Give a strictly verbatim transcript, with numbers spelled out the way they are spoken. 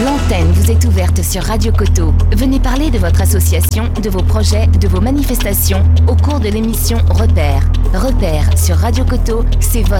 L'antenne vous est ouverte sur Radio Coteau. Venez parler de votre association, de vos projets, de vos manifestations au cours de l'émission Repère. Repère sur Radio Coteau, c'est votre